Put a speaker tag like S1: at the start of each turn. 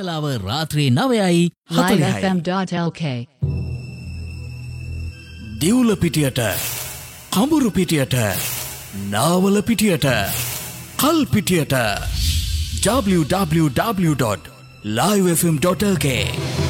S1: වේලාව රාත්‍රී 9:40යි.
S2: livefm.lk
S1: දිවුල පිටියට, කඹුරු පිටියට, නාවල පිටියට, කල් පිටියට www.livefm.lk